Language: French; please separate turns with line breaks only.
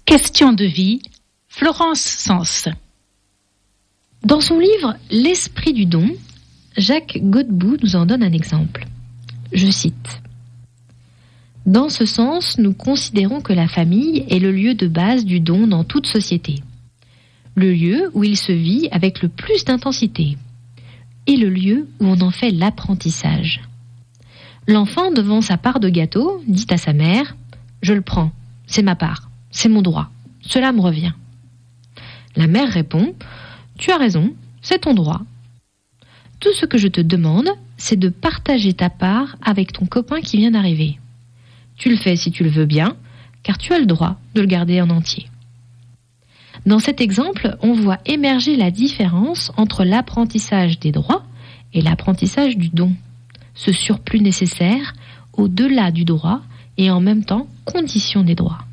Question de vie, Florence Sens.
Dans son livre « L'esprit du don », Jacques Godbout nous en donne un exemple. Je cite. « Dans ce sens, nous considérons que la famille est le lieu de base du don dans toute société, le lieu où il se vit avec le plus d'intensité, et le lieu où on en fait l'apprentissage. L'enfant, devant sa part de gâteau, dit à sa mère « Je le prends, c'est ma part, c'est mon droit, cela me revient. » La mère répond « Tu as raison, c'est ton droit. Tout ce que je te demande, c'est de partager ta part avec ton copain qui vient d'arriver. Tu le fais si tu le veux bien, car tu as le droit de le garder en entier. » Dans cet exemple, on voit émerger la différence entre l'apprentissage des droits et l'apprentissage du don, ce surplus nécessaire au-delà du droit et en même temps condition des droits.